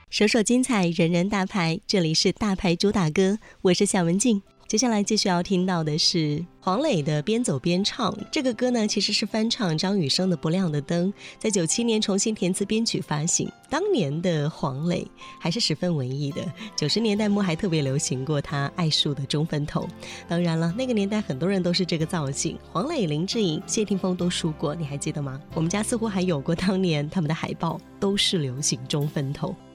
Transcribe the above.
首首精彩，人人大牌，这里是大牌主打歌，我是夏文静。接下来继续要听到的是黄磊的《边走边唱》。这个歌呢，其实是翻唱张雨生的《不亮的灯》，在97年重新填词编曲发行。当年的黄磊还是十分文艺的，90年代末还特别流行过他爱树的中分头。当然了，那个年代很多人都是这个造型，黄磊、林志颖、谢霆锋都梳过，你还记得吗？我们家似乎还有过当年他们的海报，都是流行中分头。